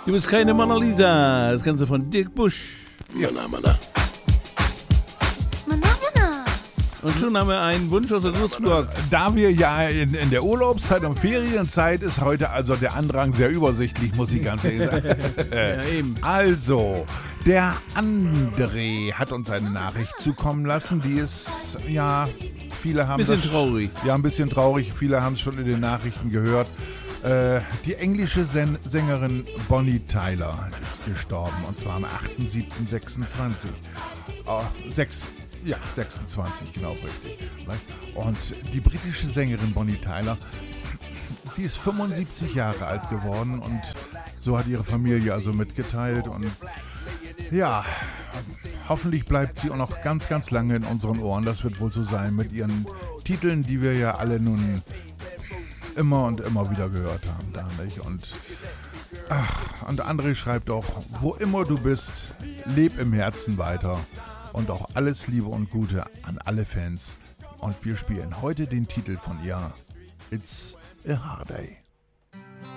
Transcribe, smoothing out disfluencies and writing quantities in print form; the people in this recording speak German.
Du bist keine Mona Lisa. Das Ganze von Dirk Busch. Mana, mana. Und schon haben wir einen Wunsch aus der Würzburg. Da wir ja in der Urlaubszeit und Ferienzeit ist heute also der Andrang sehr übersichtlich, muss ich ganz ehrlich sagen. Ja, eben. Also, der André hat uns eine Nachricht zukommen lassen, die ist, ja, viele haben Bisschen traurig. Ja, ein bisschen traurig. Viele haben es schon in den Nachrichten gehört. Die englische Sängerin Bonnie Tyler ist gestorben, und zwar am 8.7.26. 26, genau richtig. Und die britische Sängerin Bonnie Tyler, sie ist 75 Jahre alt geworden, und so hat ihre Familie also mitgeteilt. Und ja, hoffentlich bleibt sie auch noch ganz, ganz lange in unseren Ohren. Das wird wohl so sein mit ihren Titeln, die wir ja alle nun immer und immer wieder gehört haben. Da, nicht? Und André schreibt auch, wo immer du bist, leb im Herzen weiter. Und auch alles Liebe und Gute an alle Fans. Und wir spielen heute den Titel von ihr, It's a Hard Day.